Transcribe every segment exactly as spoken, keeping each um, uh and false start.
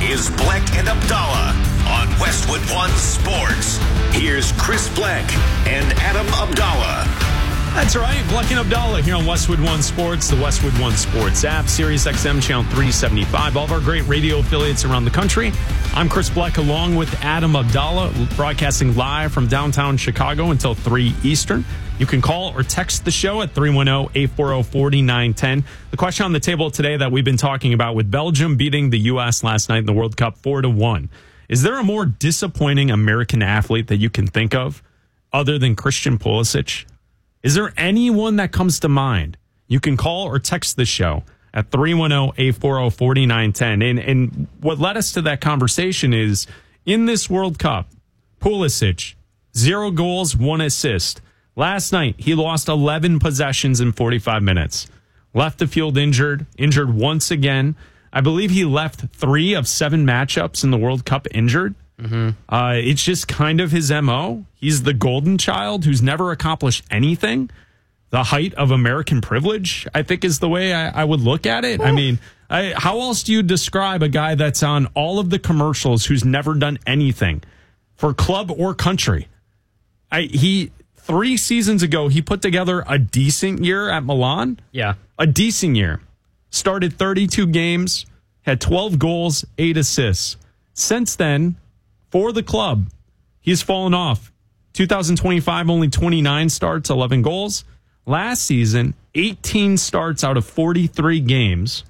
is Bleck and Abdallah on Westwood One Sports. Here's Chris Bleck and Adam Abdallah. That's right, Bleck and Abdallah here on Westwood One Sports, the Westwood One Sports app, Sirius X M channel three seventy-five, all of our great radio affiliates around the country. I'm Chris Bleck along with Adam Abdallah, broadcasting live from downtown Chicago until three Eastern. You can call or text the show at three one zero, eight four zero, four nine one zero. The question on the table today that we've been talking about with Belgium beating the U S last night in the World Cup four to one. Is there a more disappointing American athlete that you can think of other than Christian Pulisic? Is there anyone that comes to mind? You can call or text the show at three one zero, eight four zero, four nine one zero. And, and what led us to that conversation is, in this World Cup, Pulisic, zero goals, one assist. Last night, he lost eleven possessions in forty-five minutes. Left the field injured, injured once again. I believe he left three of seven matchups in the World Cup injured. Mm-hmm. Uh, it's just kind of his M O. He's the golden child who's never accomplished anything. The height of American privilege, I think, is the way I, I would look at it. Ooh. I mean, I, how else do you describe a guy that's on all of the commercials who's never done anything for club or country? I, he three seasons ago, he put together a decent year at Milan. Yeah. A decent year. Started thirty-two games, had twelve goals, eight assists. Since then, for the club, he's fallen off. two thousand twenty-five, only twenty-nine starts, eleven goals. Last season, eighteen starts out of forty-three games,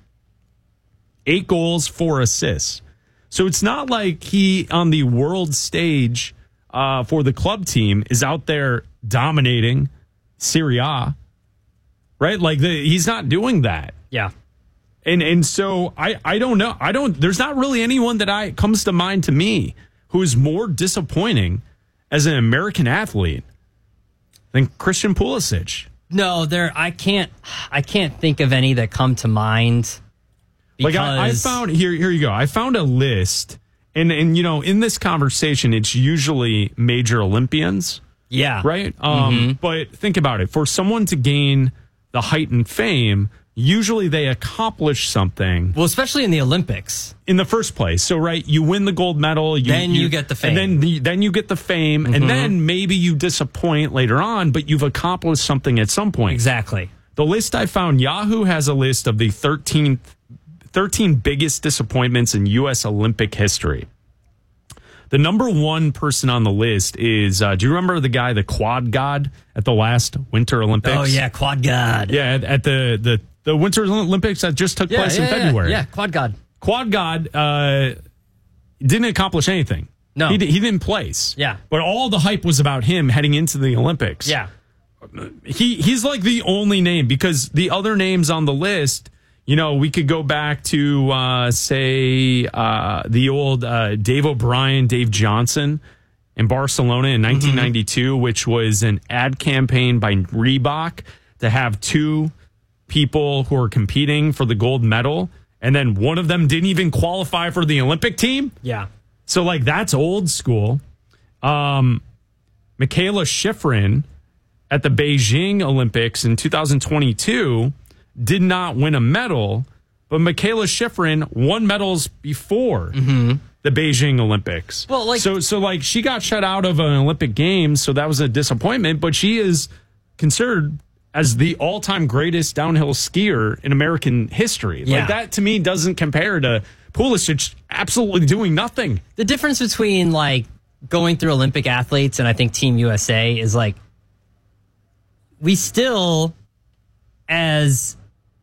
eight goals, four assists. So it's not like he, on the world stage uh, for the club team, is out there dominating Serie A, right? Like, the, he's not doing that. Yeah. And and so I, I don't know. I don't. There's not really anyone that I comes to mind to me who is more disappointing as an American athlete than Christian Pulisic. No, there. I can't. I can't think of any that come to mind. Like I, I found here. Here you go. I found a list, and and you know, in this conversation, it's usually major Olympians. Yeah. Right. Um. Mm-hmm. But think about it. For someone to gain the height and fame, usually they accomplish something. Well, especially in the Olympics. In the first place. So, right, you win the gold medal. You, then you, you get the fame. And then, the, then you get the fame. Mm-hmm. And then maybe you disappoint later on, but you've accomplished something at some point. Exactly. The list I found, Yahoo has a list of the thirteen, thirteen biggest disappointments in U S Olympic history. The number one person on the list is, uh, do you remember the guy, the quad god at the last Winter Olympics? Oh, yeah, quad god. Yeah, at, at the, the, the Winter Olympics that just took yeah, place yeah, in February. Yeah, yeah, quad god. Quad god uh, didn't accomplish anything. No. He, he didn't place. Yeah. But all the hype was about him heading into the Olympics. Yeah. He He's like the only name, because the other names on the list, you know, we could go back to, uh, say, uh, the old uh, Dave O'Brien, Dave Johnson in Barcelona in nineteen ninety-two, mm-hmm. which was an ad campaign by Reebok to have two people who are competing for the gold medal, and then one of them didn't even qualify for the Olympic team. Yeah. So, like, that's old school. Um, Michaela Schifrin at the Beijing Olympics in two thousand twenty-two did not win a medal, but Michaela Schifrin won medals before mm-hmm. the Beijing Olympics. Well, like, so, so like she got shut out of an Olympic Games, so that was a disappointment, but she is considered as the all-time greatest downhill skier in American history. Yeah. Like, that to me doesn't compare to Pulisic absolutely doing nothing. The difference between, like, going through Olympic athletes and I think Team U S A is, like, we still, as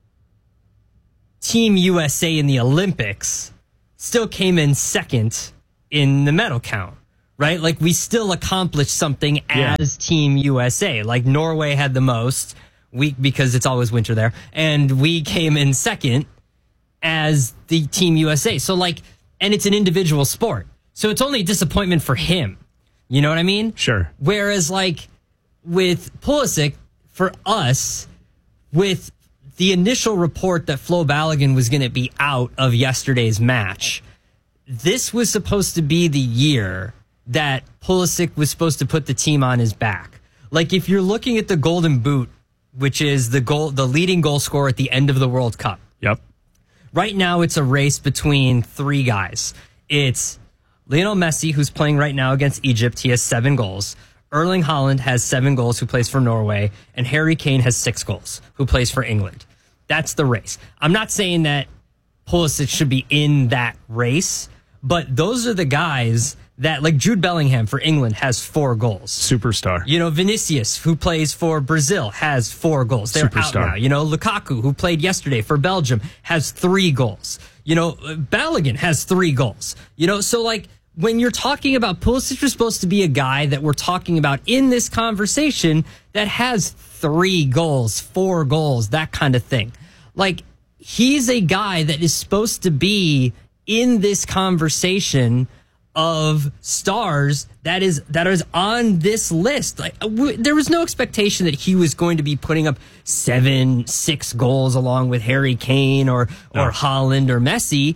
Team U S A in the Olympics, still came in second in the medal count. Right? Like, we still accomplished something as yeah. Team U S A. Like, Norway had the most, we, because it's always winter there, and we came in second as the Team U S A. So, like, and it's an individual sport. So it's only a disappointment for him. You know what I mean? Sure. Whereas, like, with Pulisic, for us, with the initial report that Flo Balogun was going to be out of yesterday's match, this was supposed to be the year that Pulisic was supposed to put the team on his back. Like, if you're looking at the Golden Boot, which is the goal, the leading goal scorer at the end of the World Cup. Yep. Right now, it's a race between three guys. It's Lionel Messi, who's playing right now against Egypt. He has seven goals. Erling Haaland has seven goals, who plays for Norway. And Harry Kane has six goals, who plays for England. That's the race. I'm not saying that Pulisic should be in that race, but those are the guys that, like Jude Bellingham for England, has four goals. Superstar. You know, Vinicius, who plays for Brazil, has four goals. They're Superstar. out now. You know, Lukaku, who played yesterday for Belgium, has three goals. You know, Balogun has three goals. You know, so like when you're talking about Pulisic, you're supposed to be a guy that we're talking about in this conversation that has three goals, four goals, that kind of thing. Like, he's a guy that is supposed to be in this conversation of stars that is that is on this list. Like, w- there was no expectation that he was going to be putting up seven, six goals along with Harry Kane or No. or Haaland or Messi.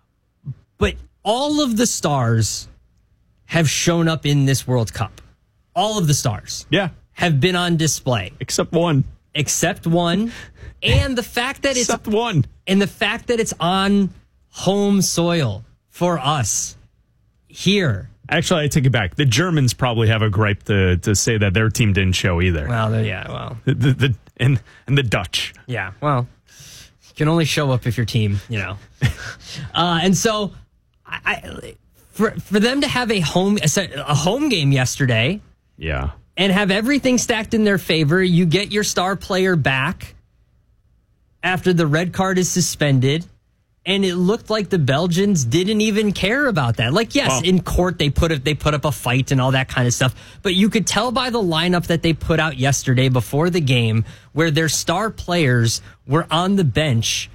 But all of the stars have shown up in this World Cup. All of the stars Yeah. have been on display, Except one. except one. And the fact that it's Except one. and the fact that it's on home soil for us here. Actually, I take it back. The Germans probably have a gripe to, to say that their team didn't show either. Well, yeah, well, The, the, the and and the Dutch. yeah, well, you can only show up if your team, you know. uh, and so, I, I for for them to have a home a, se- a home game yesterday Yeah. and have everything stacked in their favor, you get your star player back after the red card is suspended. And it looked like the Belgians didn't even care about that. Like, yes, Well, in court they put it, they put up a fight and all that kind of stuff. But you could tell by the lineup that they put out yesterday before the game, where their star players were on the bench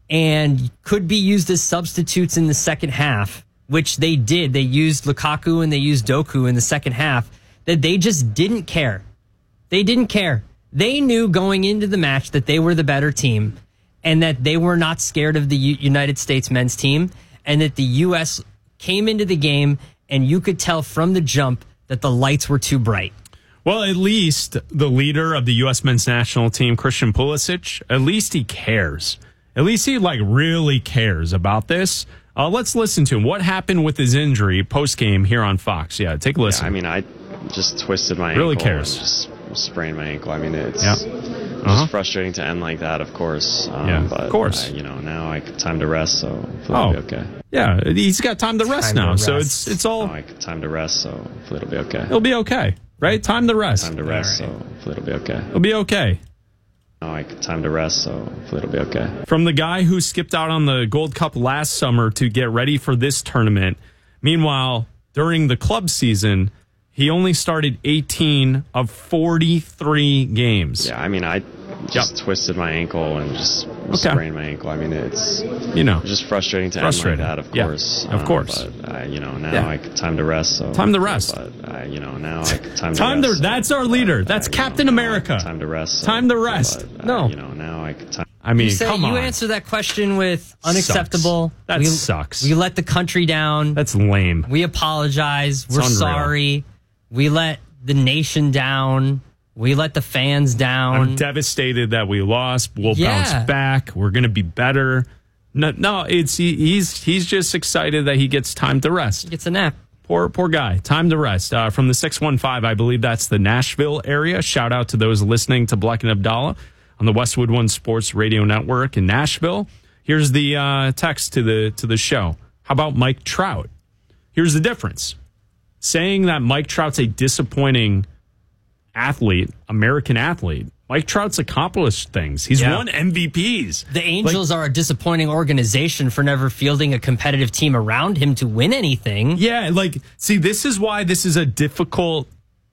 and could be used as substitutes in the second half, which they did. They used Lukaku and they used Doku in the second half. That they just didn't care. They didn't care. They knew going into the match that they were the better team, and that they were not scared of the U- United States men's team, and that the U S came into the game, and you could tell from the jump that the lights were too bright. Well, at least the leader of the U S men's national team, Christian Pulisic, at least he cares. At least he, like, really cares about this. Uh, let's listen to him. What happened with his injury post-game here on Fox? Yeah, take a listen. Yeah, I mean, I just twisted my Really ankle. cares. And just sprained my ankle. I mean, it's Yeah. just Uh-huh. frustrating to end like that, of course. Um, Yeah, but, of course. uh, you know, now I have time to rest, so hopefully Oh. it'll be okay. Yeah, he's got time to rest Time to now, so rest. it's it's all Now I have time to rest, so hopefully it'll be okay. it'll be okay, right? Time to rest. Time to rest, so hopefully it'll be okay. It'll be okay. Now I have time to rest, so hopefully it'll be okay. From the guy who skipped out on the Gold Cup last summer to get ready for this tournament. Meanwhile, during the club season, he only started eighteen of forty-three games. Yeah, I mean, I just twisted my ankle and just Okay. sprained my ankle. I mean, it's You know, just frustrating to Frustrating. end like that, of Yeah, course. of course. But, uh, you know, now Yeah. I have time to rest, so. Time to rest. But, uh, you know, now I have time to Time to- rest. so- that's our leader. That's you know, Captain now I America. have Time to rest. so- Time to rest. But, uh, No. You know, now I have time. I mean, You say, come on. you answer that question with unacceptable. That we, sucks. We let the country down. That's lame. We apologize. We're unreal. sorry. We let the nation down. We let the fans down. I'm devastated that we lost. We'll Yeah. bounce back. We're going to be better. No, no, it's he, he's he's just excited that he gets time to rest. Gets a nap. Poor poor guy. Time to rest. Uh, from the six one five, I believe that's the Nashville area. Shout out to those listening to Bleck and Abdallah on the Westwood One Sports Radio Network in Nashville. Here's the uh, text to the to the show. How about Mike Trout? Here's the difference. Saying that Mike Trout's a disappointing athlete, American athlete. Mike Trout's accomplished things. He's Yeah. won M V Ps. The Angels are a disappointing organization for never fielding a competitive team around him to win anything. Yeah, like, see, this is why this is a difficult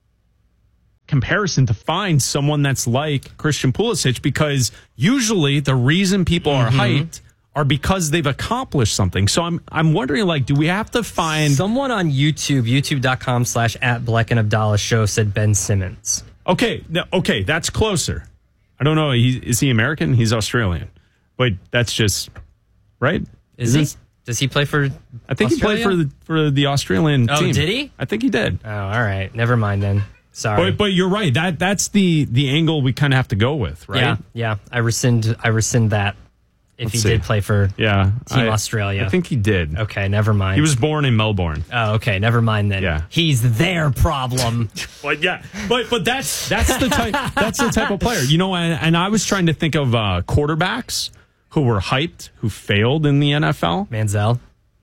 comparison to find someone that's like Christian Pulisic, because usually the reason people are Mm-hmm. hyped are because they've accomplished something. So I'm I'm wondering, like, do we have to find... Someone on YouTube, youtube.com slash at Bleck and Abdallah show said Ben Simmons. Okay, no, okay, that's closer. I don't know. He, is he American? He's Australian. But that's just... Right? Is he? this- Does he play for I think Australia? he played for the, for the Australian Oh, team. did he? I think he did. Oh, all right. Never mind then. Sorry. But, but you're right. That That's the, the angle we kind of have to go with, right? Yeah, yeah. I rescind I rescind that If Let's he see. did play for Yeah. Team I, Australia. I think he did. Okay, never mind. He was born in Melbourne. Oh, okay, never mind then. Yeah. He's their problem. But yeah, but but that's that's the type that's the type of player. You know, and, and I was trying to think of uh, quarterbacks who were hyped, who failed in the N F L. Manziel.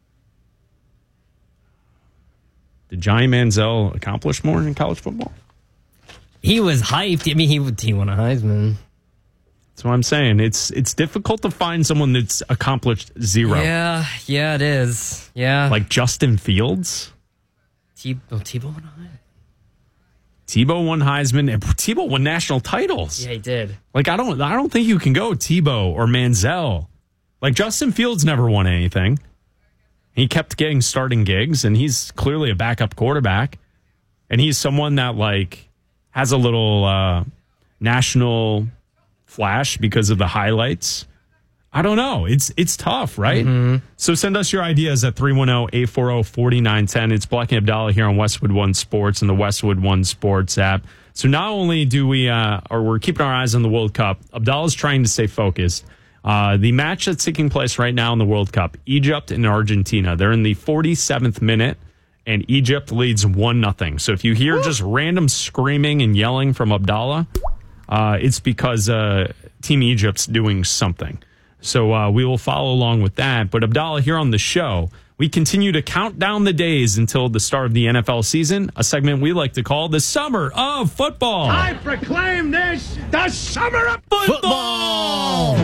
Did Johnny Manziel accomplish more in college football? He was hyped. I mean, he he won a Heisman. That's what I'm saying. It's it's difficult to find someone that's accomplished zero. Yeah, yeah, it is. Yeah. Like Justin Fields. Tebow, oh, Tebow won a Heisman. Tebow won Heisman, and Tebow won national titles. Yeah, he did. Like I don't I don't think you can go Tebow or Manziel. Like Justin Fields never won anything. He kept getting starting gigs, and he's clearly a backup quarterback. And he's someone that like has a little uh, national flash because of the highlights. I don't know. It's it's tough, right? Mm-hmm. So send us your ideas at three one zero, eight four zero, four nine one zero. It's Black and Abdallah here on Westwood One Sports and the Westwood One Sports app. So not only do we, uh, or we're keeping our eyes on the World Cup, Abdallah's trying to stay focused. Uh, the match that's taking place right now in the World Cup, Egypt and Argentina. They're in the forty-seventh minute, and Egypt leads one nothing. So if you hear just random screaming and yelling from Abdallah, uh, it's because uh, Team Egypt's doing something. So uh, we will follow along with that. But Abdallah, here on the show, we continue to count down the days until the start of the N F L season, a segment we like to call the Summer of Football. I proclaim this the Summer of Football! Football!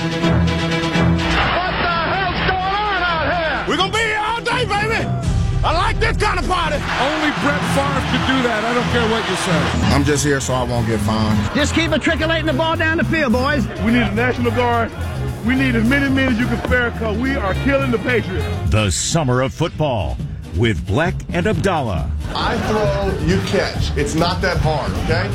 What the hell's going on out here? We're going to be here all day, baby. I like this kind of party. Only Brett Favre could do that. I don't care what you say. I'm just here so I won't get fined. Just keep matriculating the ball down the field, boys. We need a National Guard. We need as many men as you can spare because we are killing the Patriots. The Summer of Football with Black and Abdallah. I throw, you catch. It's not that hard, okay?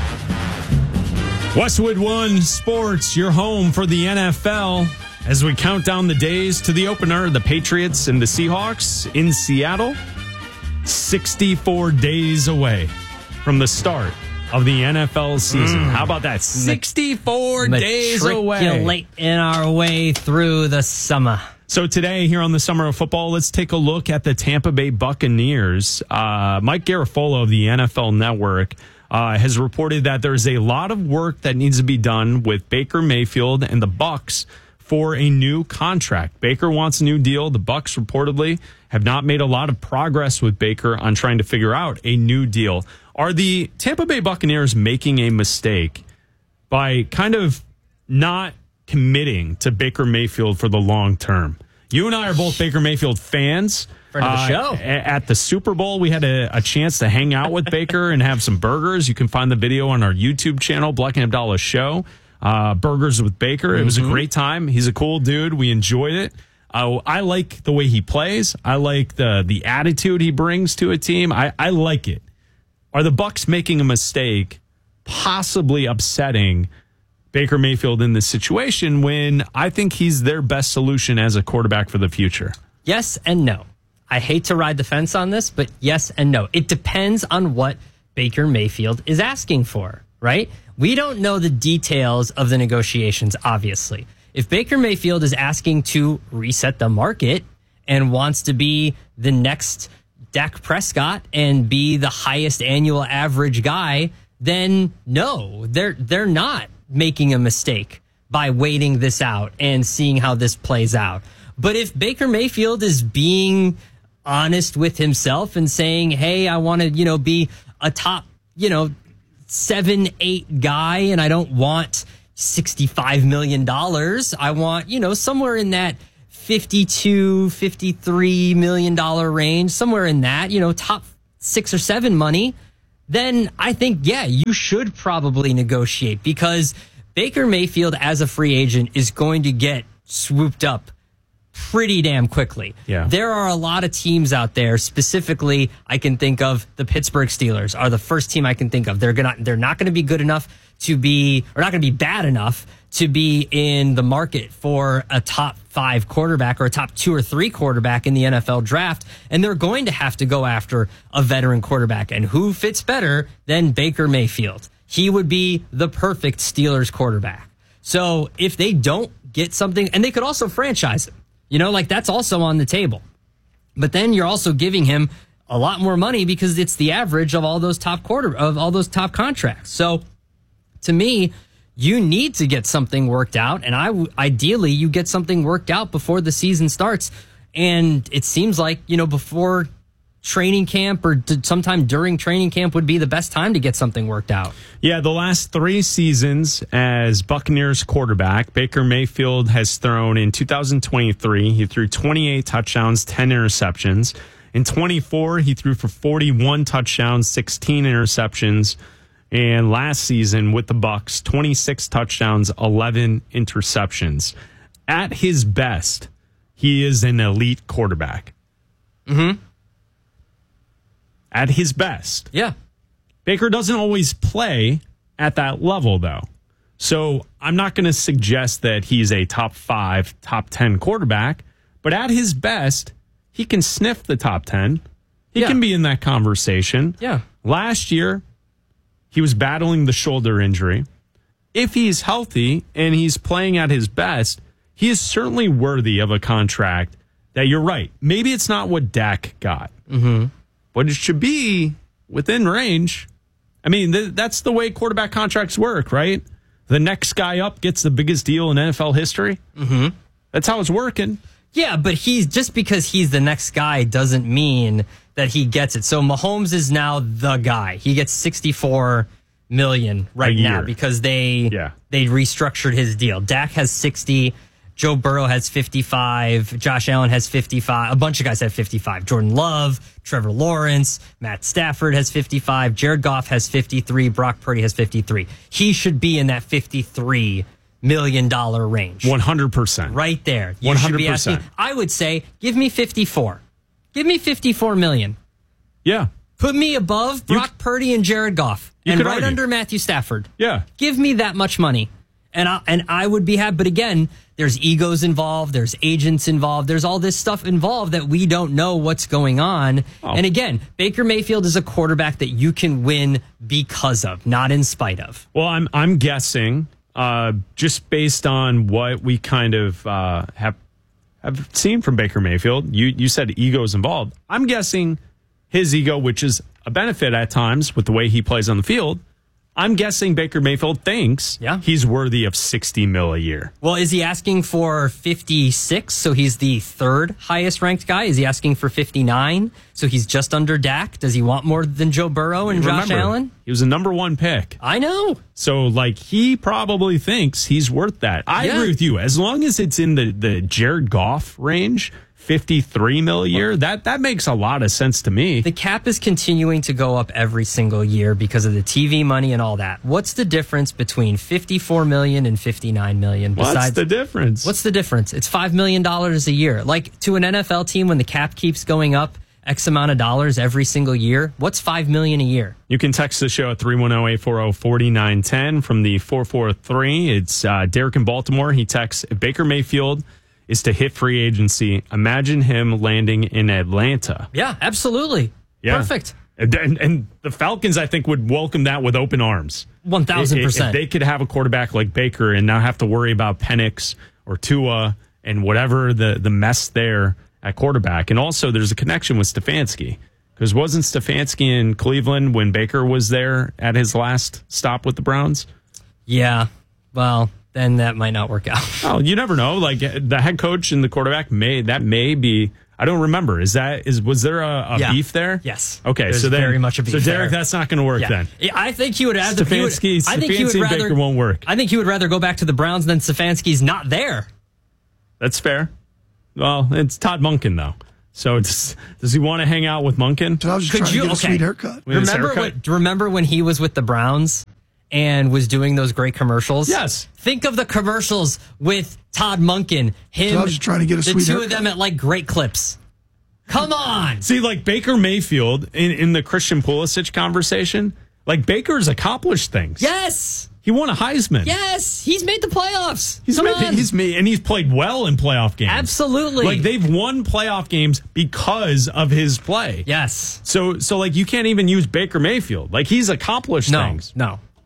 Westwood One Sports, your home for the N F L. As we count down the days to the opener, the Patriots and the Seahawks in Seattle, sixty-four days away from the start of the N F L season. Mm. How about that? sixty-four days away. Matriculating our way through the summer. So today here on the Summer of Football, let's take a look at the Tampa Bay Buccaneers. Uh, Mike Garafolo of the N F L Network uh, has reported that there's a lot of work that needs to be done with Baker Mayfield and the Bucs for a new contract. Baker wants a new deal. The Bucs reportedly have not made a lot of progress with Baker on trying to figure out a new deal. Are the Tampa Bay Buccaneers making a mistake by kind of not committing to Baker Mayfield for the long term? You and I are both Baker Mayfield fans. Friend of the uh, show. At the Super Bowl, we had a, a chance to hang out with Baker and have some burgers. You can find the video on our YouTube channel, Black and Abdallah Show. Uh, burgers with Baker. Mm-hmm. It was a great time. He's a cool dude. We enjoyed it. Uh, I like the way he plays. I like the the attitude he brings to a team. I, I like it. Are the Bucs making a mistake, possibly upsetting Baker Mayfield in this situation when I think he's their best solution as a quarterback for the future? Yes and no. I hate to ride the fence on this, but yes and no. It depends on what Baker Mayfield is asking for, right? We don't know the details of the negotiations, obviously. If Baker Mayfield is asking to reset the market and wants to be the next Dak Prescott and be the highest annual average guy, then no, they're they're not making a mistake by waiting this out and seeing how this plays out. But if Baker Mayfield is being honest with himself and saying, hey, I want to, you know, be a top, you know, seven, eight guy, and I don't want sixty-five million dollars. I want, you know, somewhere in that fifty-two, fifty-three million dollars range, somewhere in that, you know, top six or seven money. Then I think, yeah, you should probably negotiate because Baker Mayfield as a free agent is going to get swooped up pretty damn quickly. Yeah. There are a lot of teams out there. Specifically, I can think of the Pittsburgh Steelers are the first team I can think of. They're gonna they're not going to be good enough to be, or not going to be bad enough to be in the market for a top five quarterback or a top two or three quarterback in the N F L draft. And they're going to have to go after a veteran quarterback. And who fits better than Baker Mayfield? He would be the perfect Steelers quarterback. So if they don't get something, and they could also franchise him. You know, like that's also on the table. But then you're also giving him a lot more money because it's the average of all those top quarter of all those top contracts. So to me, you need to get something worked out, and I ideally you get something worked out before the season starts. And it seems like, you know, before training camp or d- sometime during training camp would be the best time to get something worked out. Yeah, the last three seasons as Buccaneers quarterback, Baker Mayfield has thrown in two thousand twenty-three, he threw twenty-eight touchdowns, ten interceptions. In twenty-four, he threw for forty-one touchdowns, sixteen interceptions. And last season with the Bucs, twenty-six touchdowns, eleven interceptions. At his best, he is an elite quarterback. Mm-hmm. At his best. Yeah. Baker doesn't always play at that level, though. So I'm not going to suggest that he's a top five, top ten quarterback, but at his best, he can sniff the top ten. He yeah. can be in that conversation. Yeah. Last year, he was battling the shoulder injury. If he's healthy and he's playing at his best, he is certainly worthy of a contract that you're right. Maybe it's not what Dak got, mm-hmm. but it should be within range. I mean, th- that's the way quarterback contracts work, right? The next guy up gets the biggest deal in N F L history. Mm-hmm. That's how it's working. Yeah, but he's just because he's the next guy doesn't mean that he gets it. So Mahomes is now the guy. He gets sixty-four million right now because they yeah. they restructured his deal. Dak has sixty, Joe Burrow has fifty-five, Josh Allen has fifty-five, a bunch of guys have fifty-five. Jordan Love, Trevor Lawrence, Matt Stafford has fifty-five, Jared Goff has fifty-three, Brock Purdy has fifty-three. He should be in that fifty-three million dollar range. one hundred percent. Right there. You one hundred percent. should be asking, I would say, give me fifty-four. Give me fifty-four million. Yeah. Put me above Brock You, Purdy and Jared Goff. And right argue. under Matthew Stafford. Yeah. Give me that much money. And I, and I would be happy. But again, there's egos involved. There's agents involved. There's all this stuff involved that we don't know what's going on. Oh. And again, Baker Mayfield is a quarterback that you can win because of, not in spite of. Well, I'm I'm guessing, uh, just based on what we kind of uh, have have seen from Baker Mayfield, you you said egos involved. I'm guessing his ego, which is a benefit at times with the way he plays on the field, I'm guessing Baker Mayfield thinks yeah. he's worthy of sixty mil a year. Well, is he asking for fifty-six? So he's the third highest ranked guy. Is he asking for fifty-nine? So he's just under Dak. Does he want more than Joe Burrow and Remember, Josh Allen? He was a number one pick. I know. So, like, he probably thinks he's worth that. I yeah. agree with you. As long as it's in the, the Jared Goff range, fifty-three mil a year, that, that makes a lot of sense to me. The cap is continuing to go up every single year because of the T V money and all that. What's the difference between fifty-four million and fifty-nine million? What's Besides, the difference? What's the difference? It's five million dollars a year. Like, to an N F L team, when the cap keeps going up X amount of dollars every single year, what's five million dollars a year? You can text the show at three one zero, eight four zero, four nine one zero from the four four three. It's uh, Derek in Baltimore. He texts, if Baker Mayfield is to hit free agency, imagine him landing in Atlanta. Yeah, absolutely. Yeah. Perfect. And, and, and the Falcons, I think, would welcome that with open arms. one thousand percent. If they could have a quarterback like Baker and not have to worry about Penix or Tua and whatever the, the mess there at quarterback. And also, there's a connection with Stefanski. Because wasn't Stefanski in Cleveland when Baker was there at his last stop with the Browns? Yeah. Well, then that might not work out. Oh, you never know. Like, the head coach and the quarterback may that may be. I don't remember. Is that is was there a, a yeah. beef there? Yes. Okay, There's so then, very much a beef So Derek, there. that's not going to work yeah. then. I think he would rather. Stefanski, he would, I think he would Stefanski rather, and Baker won't work. I think he would rather go back to the Browns than Stefanski's not there. That's fair. Well, it's Todd Monken though. So it's, does he want to hang out with Monken? So I was just Could trying you to get okay. a sweet haircut. With his Remember haircut? when, remember when he was with the Browns and was doing those great commercials? Yes. Think of the commercials with Todd Monken, him, So I was just trying to get a the sweet two haircut. of them at like great clips. Come on. See, like Baker Mayfield in, in the Christian Pulisic conversation, like Baker's accomplished things. Yes. He won a Heisman. Yes. He's made the playoffs. He's Come made, on. he's made, and he's played well in playoff games. Absolutely. Like they've won playoff games because of his play. Yes. So, so like you can't even use Baker Mayfield. Like he's accomplished No. things. No.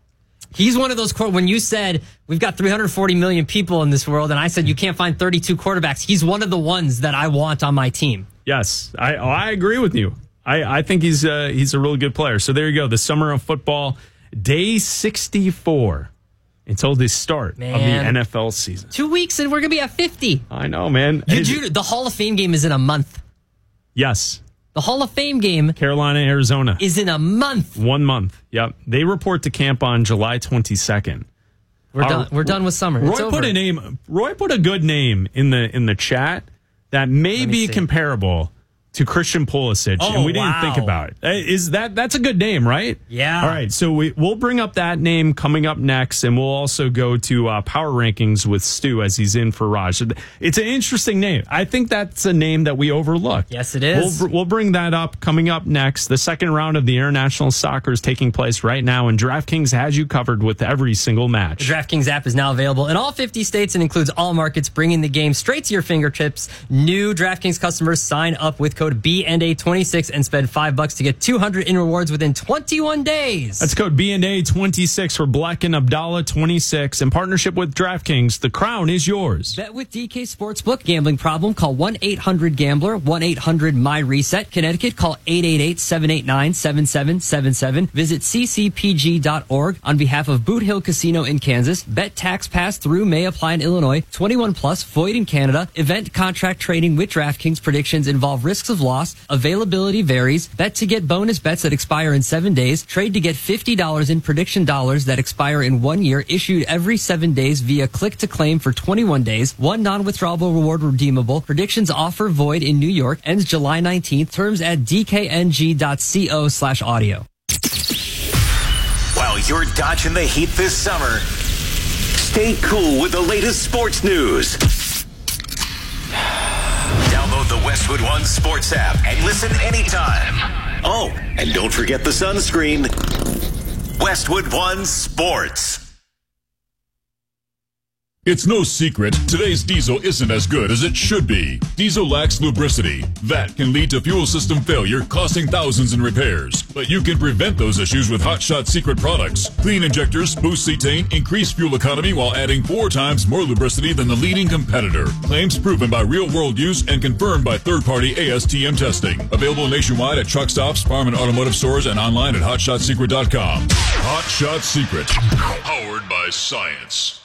He's one of those, when you said we've got three hundred forty million people in this world, and I said you can't find thirty-two quarterbacks, he's one of the ones that I want on my team. Yes, I I agree with you. I, I think he's uh, he's a really good player. So there you go. The summer of football, day sixty-four until the start man. of the N F L season. Two weeks and we're going to be at fifty. I know, man. You, you, the Hall of Fame game is in a month. Yes. The Hall of Fame game, Carolina, Arizona, is in a month. One month. Yep. They report to camp on July twenty-second. We're uh, done. We're done with summer. Roy it's put over. a name. Roy put a good name in the in the chat that may be see. comparable to Christian Pulisic, oh, and we didn't wow. think about it. Is that that's a good name, right? Yeah. All right, so we, we'll bring up that name coming up next, and we'll also go to uh, Power Rankings with Stu as he's in for Raj. It's an interesting name. I think that's a name that we overlook. Yes, it is. We'll, we'll bring that up coming up next. The second round of the International Soccer is taking place right now, and DraftKings has you covered with every single match. The DraftKings app is now available in all fifty states and includes all markets, bringing the game straight to your fingertips. New DraftKings customers sign up with code B and A twenty-six and spend five bucks to get two hundred in rewards within twenty-one days. That's code B and A twenty-six for Black and Abdallah twenty-six. In partnership with DraftKings, the crown is yours. Bet with D K Sportsbook. Gambling problem? Call one eight hundred gambler, one eight hundred my reset. Connecticut, call eight eight eight, seven eight nine, seven seven seven seven. Visit c c p g dot org on behalf of Boot Hill Casino in Kansas. Bet tax pass through may apply in Illinois. twenty-one plus, void in Canada. Event contract trading with DraftKings. Predictions involve risks of loss. Availability varies. Bet to get bonus bets that expire in seven days. Trade to get fifty dollars in prediction dollars that expire in one year. Issued every seven days via click to claim for twenty-one days. One non-withdrawable reward redeemable. Predictions offer void in New York. Ends July nineteenth. Terms at d k n g dot co slash audio. While you're dodging the heat this summer, stay cool with the latest sports news. Download the Westwood One Sports app and listen anytime. Oh, and don't forget the sunscreen. Westwood One Sports. It's no secret, today's diesel isn't as good as it should be. Diesel lacks lubricity. That can lead to fuel system failure, costing thousands in repairs. But you can prevent those issues with Hot Shot Secret products. Clean injectors, boost cetane, increase fuel economy while adding four times more lubricity than the leading competitor. Claims proven by real-world use and confirmed by third-party A S T M testing. Available nationwide at truck stops, farm and automotive stores, and online at hot shot secret dot com. Hot Shot Secret. Powered by science.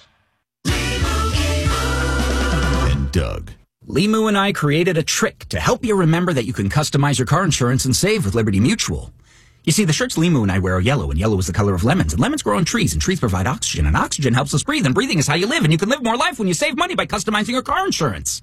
And Doug. Limu and I created a trick to help you remember that you can customize your car insurance and save with Liberty Mutual. You see, the shirts Limu and I wear are yellow, and yellow is the color of lemons, and lemons grow on trees, and trees provide oxygen, and oxygen helps us breathe, and breathing is how you live, and you can live more life when you save money by customizing your car insurance.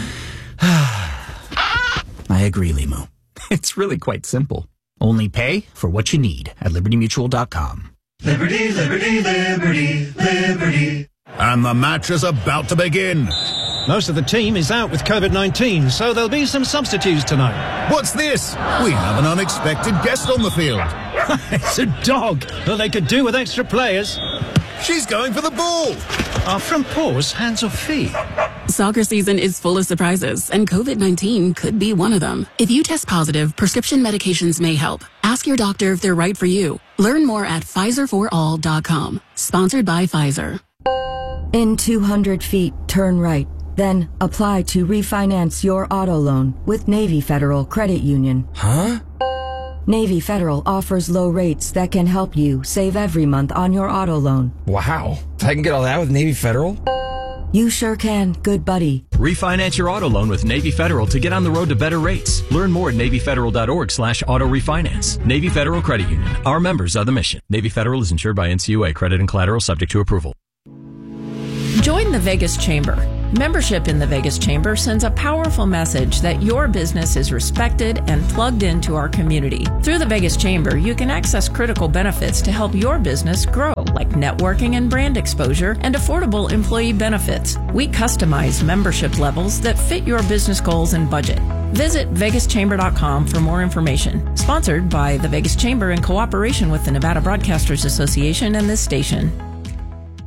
I agree, Limu. It's really quite simple. Only pay for what you need at liberty mutual dot com. Liberty, liberty, liberty, liberty. And the match is about to begin. Most of the team is out with COVID nineteen, so there'll be some substitutes tonight. What's this? We have an unexpected guest on the field. It's a dog. Well, they could do with extra players. She's going for the ball. Are front paws hands or feet? Soccer season is full of surprises, and COVID nineteen could be one of them. If you test positive, prescription medications may help. Ask your doctor if they're right for you. Learn more at Pfizer for all dot com. Sponsored by Pfizer. In two hundred feet, turn right. Then apply to refinance your auto loan with Navy Federal Credit Union. Huh? Navy Federal offers low rates that can help you save every month on your auto loan. Wow. I can get all that with Navy Federal? You sure can, good buddy. Refinance your auto loan with Navy Federal to get on the road to better rates. Learn more at navy federal dot org slash auto refinance. Navy Federal Credit Union. Our members are the mission. Navy Federal is insured by N C U A. Credit and collateral subject to approval. Join the Vegas Chamber. Membership in the Vegas Chamber sends a powerful message that your business is respected and plugged into our community. Through the Vegas Chamber, you can access critical benefits to help your business grow, like networking and brand exposure and affordable employee benefits. We customize membership levels that fit your business goals and budget. Visit vegas chamber dot com for more information. Sponsored by the Vegas Chamber in cooperation with the Nevada Broadcasters Association and this station.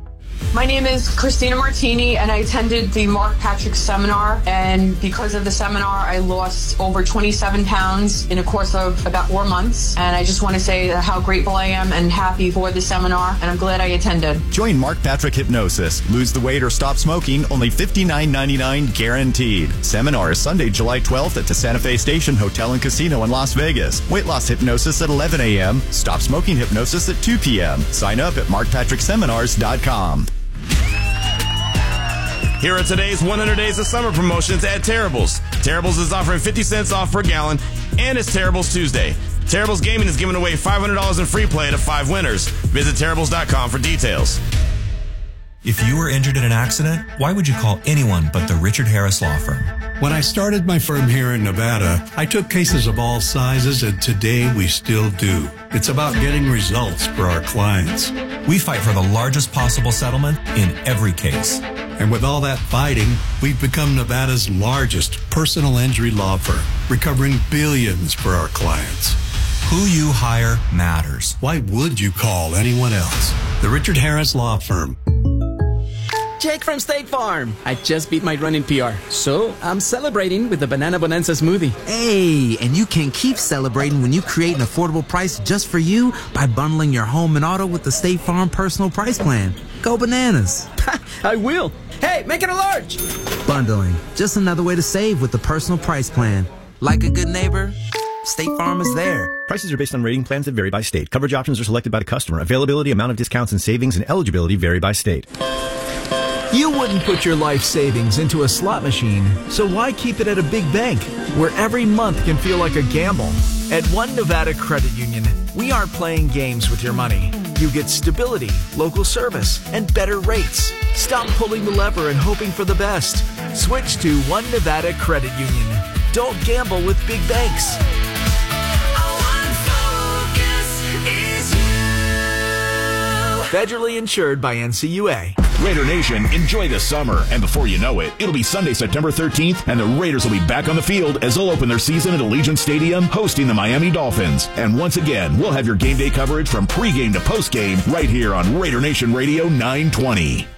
My name is Christina Martini, and I attended the Mark Patrick seminar. And because of the seminar, I lost over twenty-seven pounds in a course of about four months. And I just want to say how grateful I am and happy for the seminar, and I'm glad I attended. Join Mark Patrick Hypnosis. Lose the weight or stop smoking, only fifty-nine ninety-nine guaranteed. Seminar is Sunday, July twelfth at the Santa Fe Station Hotel and Casino in Las Vegas. Weight loss hypnosis at eleven a.m. Stop smoking hypnosis at two p.m. Sign up at mark patrick seminars dot com. Here are today's one hundred Days of Summer promotions at Terribles. Terribles is offering fifty cents off per gallon, and it's Terribles Tuesday. Terribles Gaming is giving away five hundred dollars in free play to five winners. Visit terribles dot com for details. If you were injured in an accident, why would you call anyone but the Richard Harris Law Firm? When I started my firm here in Nevada, I took cases of all sizes, and today we still do. It's about getting results for our clients. We fight for the largest possible settlement in every case. And with all that fighting, we've become Nevada's largest personal injury law firm, recovering billions for our clients. Who you hire matters. Why would you call anyone else? The Richard Harris Law Firm. Jake from State Farm. I just beat my running P R, so I'm celebrating with the Banana Bonanza smoothie. Hey, and you can keep celebrating when you create an affordable price just for you by bundling your home and auto with the State Farm Personal Price Plan. Go bananas. I will. Hey, make it a large. Bundling. Just another way to save with the Personal Price Plan. Like a good neighbor, State Farm is there. Prices are based on rating plans that vary by state. Coverage options are selected by the customer. Availability, amount of discounts and savings, and eligibility vary by state. You wouldn't put your life savings into a slot machine, so why keep it at a big bank, where every month can feel like a gamble? At One Nevada Credit Union, we aren't playing games with your money. You get stability, local service, and better rates. Stop pulling the lever and hoping for the best. Switch to One Nevada Credit Union. Don't gamble with big banks. Federally insured by N C U A. Raider Nation, enjoy the summer. And before you know it, it'll be Sunday, September thirteenth, and the Raiders will be back on the field as they'll open their season at Allegiant Stadium, hosting the Miami Dolphins. And once again, we'll have your game day coverage from pregame to postgame right here on Raider Nation Radio nine twenty.